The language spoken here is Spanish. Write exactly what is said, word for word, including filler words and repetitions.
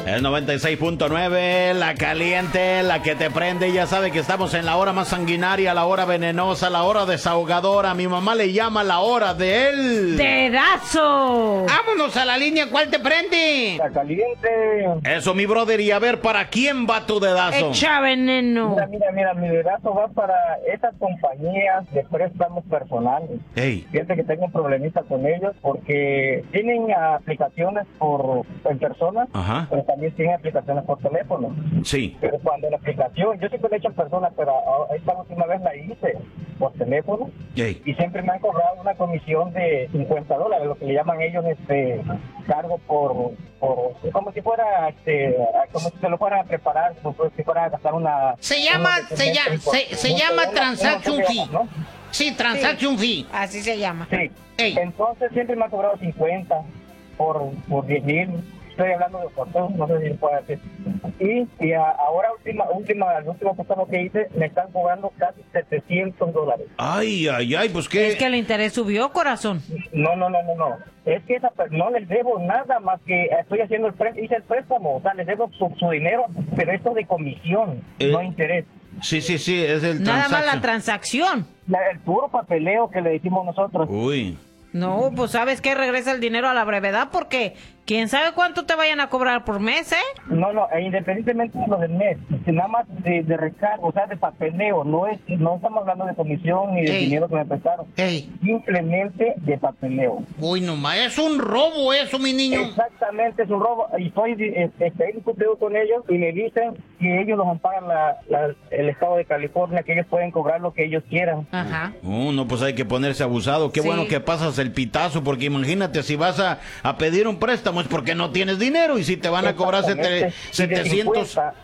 El noventa y seis punto nueve, la caliente, la que te prende. Ya sabe que estamos en la hora más sanguinaria, la hora venenosa, la hora desahogadora. Mi mamá le llama la hora del... ¡Dedazo! ¡Vámonos a la línea! ¿Cuál te prende? La caliente. Eso, mi brother. Y a ver, ¿para quién va tu dedazo? ¡Echa veneno! Mira, mira, mira, mi dedazo va para esas compañías de préstamos personales. Hey. Fíjate que tengo un problemita con ellos porque tienen aplicaciones por en persona, Ajá. pero también tienen aplicaciones por teléfono. Sí. Pero cuando la aplicación, yo siempre le he hecho en persona, pero esta última vez la hice por teléfono. Hey. Y siempre me han cobrado una comisión de cincuenta dólares, lo que le llaman ellos este cargo por, por como si fuera, este, como si se lo fueran a preparar, como si fuera a gastar una... Se llama, se, llama se, se llama transaction fee. ¿No? Sí, transaction fee. Así se llama. Sí. Ey. Entonces siempre me han cobrado cincuenta por, por diez mil. Estoy hablando de cortón, no sé si puede decir. Y, y a, ahora, última, última, el último préstamo que hice, me están cobrando casi setecientos dólares. Ay, ay, ay, pues qué... Es que el interés subió, corazón. No, no, no, no, no. Es que esa, no les debo nada más que estoy haciendo el préstamo, hice el préstamo, o sea, les debo su, su dinero, pero esto de comisión, Eh. no interés. Sí, sí, sí, es el Nada más la transaction. transacción. La- el puro papeleo que le decimos nosotros. Uy. No, pues ¿sabes qué? Regresa el dinero a la brevedad porque quién sabe cuánto te vayan a cobrar por mes, ¿eh? No, no, e independientemente de lo del mes, si nada más de, de recargo, o sea, de papeleo, no es, no estamos hablando de comisión ni de Ey. dinero que me prestaron, Ey. simplemente de papeleo. Uy, nomás, es un robo eso, mi niño. Exactamente, es un robo. Y estoy, eh, estoy discutiendo con ellos y me dicen que ellos nos amparan la, la, el estado de California, que ellos pueden cobrar lo que ellos quieran. Ajá. Oh, no, pues hay que ponerse abusado. Qué Sí. bueno que pasas el pitazo, porque imagínate, si vas a, a pedir un préstamo es porque no tienes dinero, y si te van a cobrar sete- Exactamente. Y de setecientos, cincuenta,